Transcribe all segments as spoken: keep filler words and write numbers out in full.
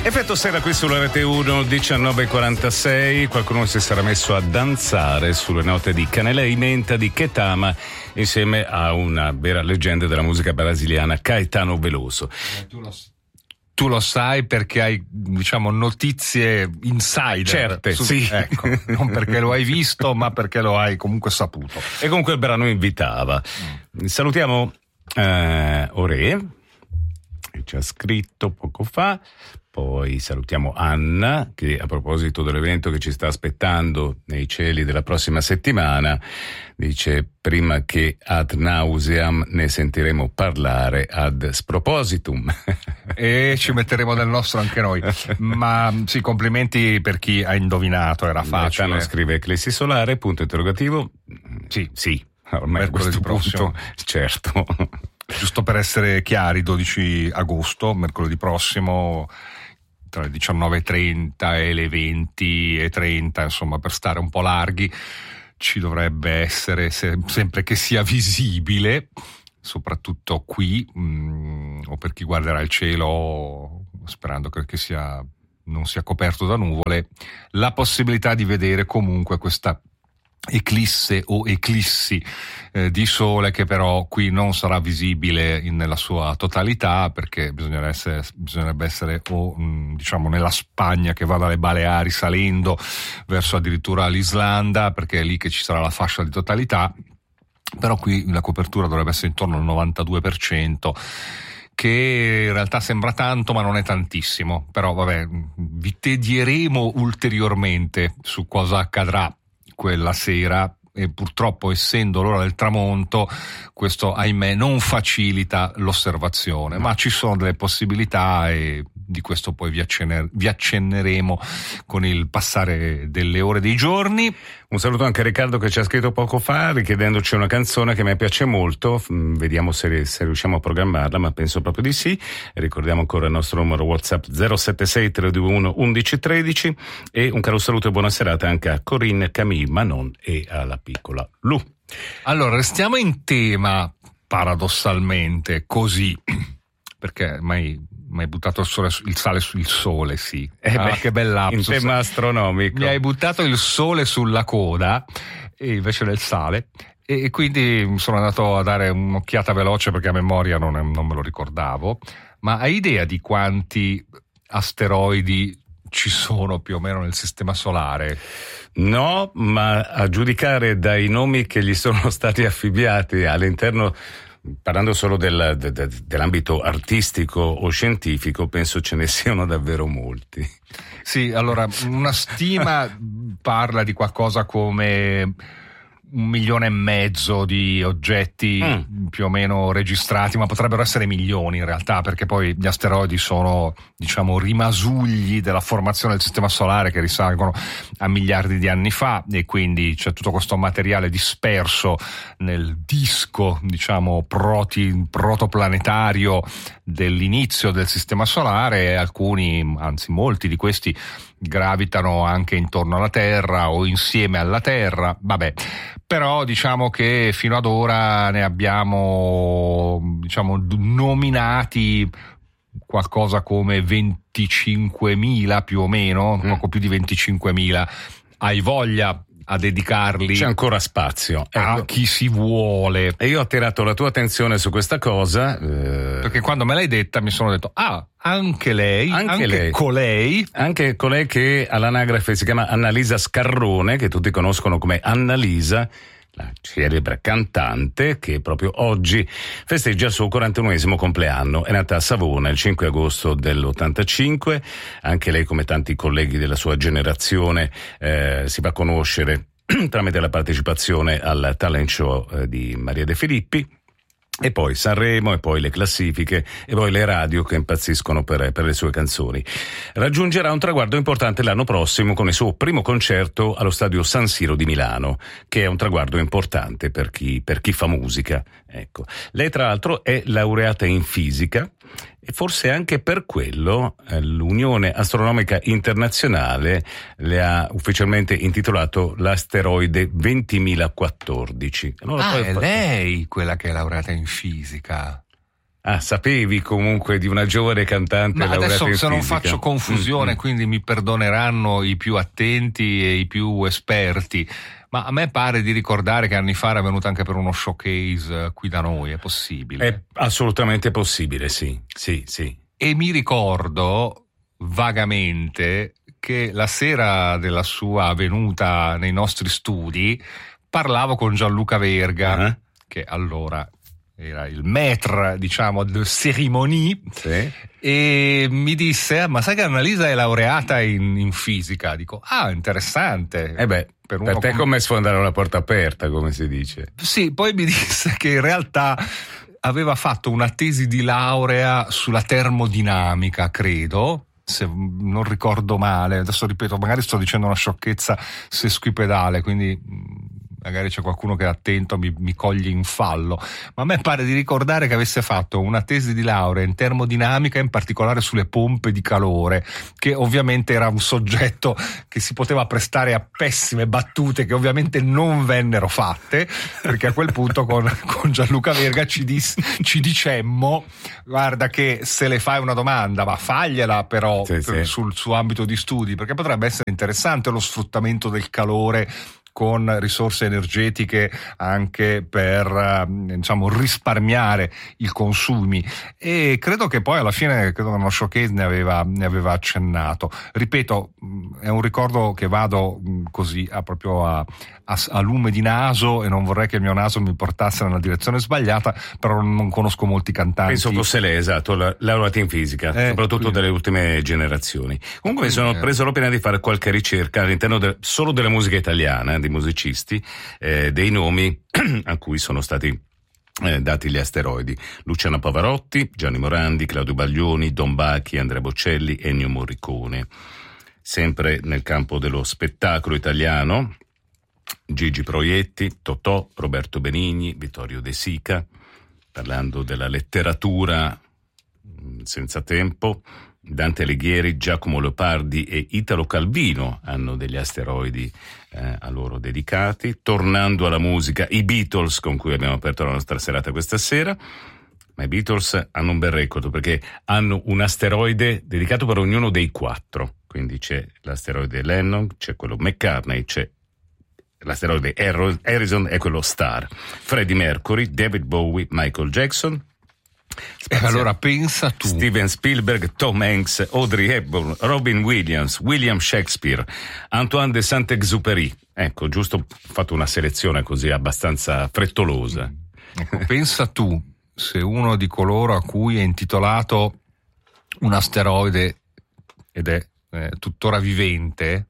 Effetto sera qui sulla Rete uno, diciannove e quarantasei. Qualcuno si sarà messo a danzare sulle note di Canela e Menta di Ketama insieme a una vera leggenda della musica brasiliana, Caetano Veloso. Eh, tu, lo, tu lo sai perché hai, diciamo, notizie insider. Certe, su, sì. Ecco, non perché lo hai visto, ma perché lo hai comunque saputo. E comunque il brano invitava. Mm. Salutiamo eh, Ore, che ci ha scritto poco fa. Poi salutiamo Anna, che a proposito dell'evento che ci sta aspettando nei cieli della prossima settimana, dice: prima che ad nauseam ne sentiremo parlare ad spropositum. E ci metteremo del nostro anche noi. Ma sì, complimenti per chi ha indovinato, era facile. Gaetano scrive Eclissi Solare, punto interrogativo. Sì, sì, ormai a questo punto, certo. Giusto per essere chiari, dodici agosto, mercoledì prossimo, tra le diciannove e trenta e le venti e trenta, insomma, per stare un po' larghi, ci dovrebbe essere, se, sempre che sia visibile, soprattutto qui, mh, o per chi guarderà il cielo, sperando che, che sia, non sia coperto da nuvole, la possibilità di vedere comunque questa eclisse o eclissi eh, di sole, che però qui non sarà visibile in, nella sua totalità, perché bisognerebbe essere, bisognerebbe essere o mh, diciamo nella Spagna, che va dalle Baleari salendo verso addirittura l'Islanda, perché è lì che ci sarà la fascia di totalità. Però qui la copertura dovrebbe essere intorno al novantadue per cento, che in realtà sembra tanto ma non è tantissimo. Però vabbè, vi tedieremo ulteriormente su cosa accadrà quella sera, e purtroppo, essendo l'ora del tramonto, questo ahimè non facilita l'osservazione, ma ci sono delle possibilità e di questo poi vi, accenner- vi accenneremo con il passare delle ore, dei giorni. Un saluto anche a Riccardo, che ci ha scritto poco fa richiedendoci una canzone che mi piace molto. Vediamo se, se riusciamo a programmarla, ma penso proprio di sì. Ricordiamo ancora il nostro numero WhatsApp zero sette sei tre due uno uno uno uno tre, e un caro saluto e buona serata anche a Corinne, Camille, Manon e alla piccola Lu. Allora, restiamo in tema, paradossalmente, così, perché mai mi hai buttato il, sole, il sale sul sole, sì. Eh ah, beh, che bell'apsus. In tema astronomico. Mi hai buttato il sole sulla coda e invece del sale, e quindi sono andato a dare un'occhiata veloce perché a memoria non, non me lo ricordavo. Ma hai idea di quanti asteroidi ci sono più o meno nel sistema solare? No, ma a giudicare dai nomi che gli sono stati affibbiati all'interno, parlando solo del, de, de, dell'ambito artistico o scientifico, penso ce ne siano davvero molti. Sì, allora, una stima parla di qualcosa come un milione e mezzo di oggetti mm. più o meno registrati, ma potrebbero essere milioni in realtà, perché poi gli asteroidi sono, diciamo, rimasugli della formazione del sistema solare che risalgono a miliardi di anni fa, e quindi c'è tutto questo materiale disperso nel disco, diciamo, proti, protoplanetario dell'inizio del sistema solare, e alcuni, anzi molti di questi gravitano anche intorno alla Terra o insieme alla Terra, vabbè. Però diciamo che fino ad ora ne abbiamo, diciamo, nominati qualcosa come venticinquemila più o meno, mm. poco più di venticinquemila. Hai voglia a dedicarli? C'è ancora spazio, a ecco. Chi si vuole. E io ho attirato la tua attenzione su questa cosa eh... perché quando me l'hai detta mi sono detto: ah, anche lei, anche, anche lei, colei, anche colei che all'anagrafe si chiama Annalisa Scarrone, che tutti conoscono come Annalisa, la celebre cantante che proprio oggi festeggia il suo quarantunesimo compleanno. È nata a Savona il cinque agosto dell'ottantacinque. Anche lei, come tanti colleghi della sua generazione, eh, si va a conoscere tramite la partecipazione al talent show eh, di Maria De Filippi. E poi Sanremo, e poi le classifiche, e poi le radio che impazziscono per, per le sue canzoni. Raggiungerà un traguardo importante l'anno prossimo con il suo primo concerto allo stadio San Siro di Milano, che è un traguardo importante per chi, per chi fa musica. Ecco. Lei tra l'altro è laureata in fisica, e forse anche per quello eh, l'Unione Astronomica Internazionale le ha ufficialmente intitolato l'asteroide ventimilaquattordici. Allora, ah, poi è lei quella che è laureata in fisica. Ah, sapevi comunque di una giovane cantante Ma laureata adesso in se non fisica. faccio confusione, Mm-hmm. quindi mi perdoneranno i più attenti e i più esperti, ma a me pare di ricordare che anni fa era venuta anche per uno showcase qui da noi, è possibile? È assolutamente possibile, sì, sì, sì. E mi ricordo vagamente che la sera della sua venuta nei nostri studi parlavo con Gianluca Verga, uh-huh. che allora era il maître, diciamo, de cérémonie, sì. E mi disse: ma sai che Annalisa è laureata in, in fisica? Dico: ah, interessante. Eh beh, per, per te come... come sfondare una porta aperta, come si dice. Sì, poi mi disse che in realtà aveva fatto una tesi di laurea sulla termodinamica, credo, se non ricordo male. Adesso ripeto, magari sto dicendo una sciocchezza sesquipedale, quindi magari c'è qualcuno che è attento, mi, mi coglie in fallo, ma a me pare di ricordare che avesse fatto una tesi di laurea in termodinamica, in particolare sulle pompe di calore, che ovviamente era un soggetto che si poteva prestare a pessime battute che ovviamente non vennero fatte, perché a quel punto con, con Gianluca Verga ci, dis, ci dicemmo: guarda che se le fai una domanda, ma fagliela però sì, per, sì. sul suo ambito di studi, perché potrebbe essere interessante lo sfruttamento del calore con risorse energetiche anche per, diciamo, risparmiare i consumi, e credo che poi alla fine, credo che uno showcase ne aveva, ne aveva accennato. Ripeto, è un ricordo che vado così a proprio a, a, a lume di naso, e non vorrei che il mio naso mi portasse nella direzione sbagliata, però non conosco molti cantanti. Penso fosse lei, esatto, laureata in fisica, eh, soprattutto quindi... delle ultime generazioni. Comunque mi sono preso l'opera di fare qualche ricerca all'interno de, solo della musica italiana, di musicisti, eh, dei nomi a cui sono stati eh, dati gli asteroidi: Luciano Pavarotti, Gianni Morandi, Claudio Baglioni, Don Bacchi, Andrea Bocelli, Ennio Morricone. Sempre nel campo dello spettacolo italiano, Gigi Proietti, Totò, Roberto Benigni, Vittorio De Sica. Parlando della letteratura, senza tempo, Dante Alighieri, Giacomo Leopardi e Italo Calvino hanno degli asteroidi eh, a loro dedicati. Tornando alla musica, i Beatles, con cui abbiamo aperto la nostra serata questa sera. Ma i Beatles hanno un bel record, perché hanno un asteroide dedicato per ognuno dei quattro. Quindi c'è l'asteroide Lennon, c'è quello McCartney, c'è l'asteroide Harrison e quello Starr. Freddie Mercury, David Bowie, Michael Jackson. E allora pensa tu. Steven Spielberg, Tom Hanks, Audrey Hepburn, Robin Williams, William Shakespeare, Antoine de Saint-Exupéry. Ecco, giusto, ho fatto una selezione così abbastanza frettolosa. Ecco, pensa tu se uno di coloro a cui è intitolato un asteroide ed è eh, tuttora vivente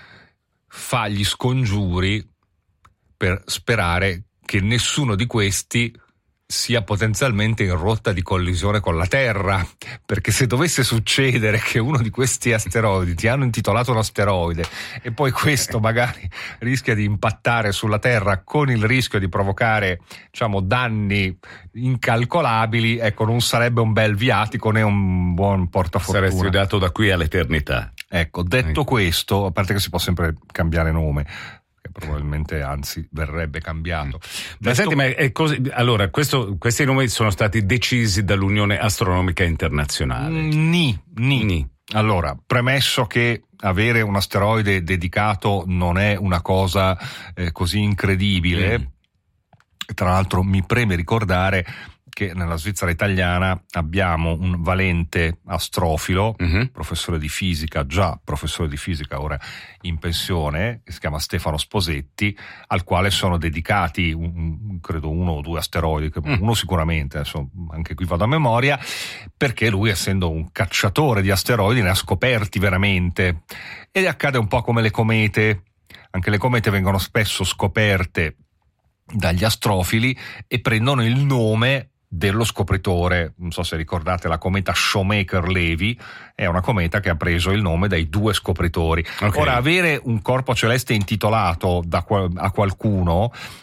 fa gli scongiuri per sperare che nessuno di questi sia potenzialmente in rotta di collisione con la Terra, perché se dovesse succedere che uno di questi asteroidi, ti hanno intitolato un asteroide e poi questo magari rischia di impattare sulla Terra con il rischio di provocare, diciamo, danni incalcolabili, ecco, non sarebbe un bel viatico né un buon portafortuna. Saresti dato da qui all'eternità. Ecco, detto ecco. questo, a parte che si può sempre cambiare nome, che probabilmente anzi verrebbe cambiato. Ma Detto... senti, ma è così, allora questo, questi nomi sono stati decisi dall'Unione Astronomica Internazionale? Ni, ni. ni. Allora, premesso che avere un asteroide dedicato non è una cosa eh, così incredibile, mm. tra l'altro mi preme ricordare che nella Svizzera italiana abbiamo un valente astrofilo, uh-huh. professore di fisica, già professore di fisica, ora in pensione, che si chiama Stefano Sposetti, al quale sono dedicati un, credo uno o due asteroidi, uh-huh. uno sicuramente, adesso anche qui vado a memoria, perché lui, essendo un cacciatore di asteroidi, ne ha scoperti veramente. Ed accade un po' come le comete, anche le comete vengono spesso scoperte dagli astrofili e prendono il nome dello scopritore. Non so se ricordate la cometa Shoemaker-Levy, è una cometa che ha preso il nome dai due scopritori. Okay. Ora, avere un corpo celeste intitolato da, a qualcuno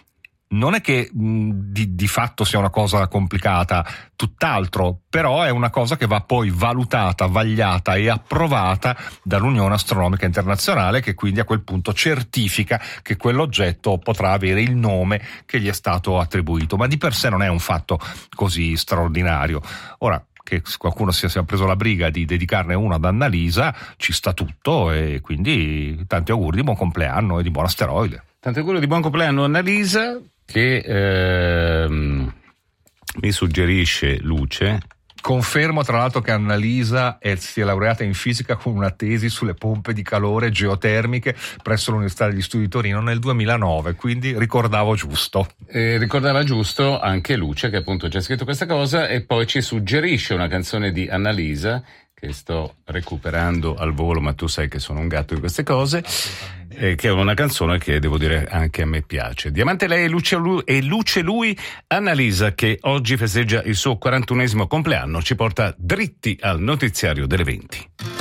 non è che mh, di, di fatto sia una cosa complicata, tutt'altro, però è una cosa che va poi valutata, vagliata e approvata dall'Unione Astronomica Internazionale, che quindi a quel punto certifica che quell'oggetto potrà avere il nome che gli è stato attribuito, ma di per sé non è un fatto così straordinario. Ora, che qualcuno si sia preso la briga di dedicarne uno ad Annalisa, ci sta tutto, e quindi tanti auguri di buon compleanno e di buon asteroide. Tanti auguri di buon compleanno Annalisa, che ehm, mi suggerisce Luce. Confermo tra l'altro che Annalisa è, si è laureata in fisica con una tesi sulle pompe di calore geotermiche presso l'Università degli Studi di Torino nel duemilanove, quindi ricordavo giusto. Eh, ricordava giusto anche Luce, che appunto ci ha scritto questa cosa, e poi ci suggerisce una canzone di Annalisa che sto recuperando al volo, ma tu sai che sono un gatto di queste cose, eh, che è una canzone che devo dire anche a me piace. Diamante lei e luce lui, e luce lui. Annalisa, che oggi festeggia il suo quarantunesimo compleanno, ci porta dritti al notiziario delle venti.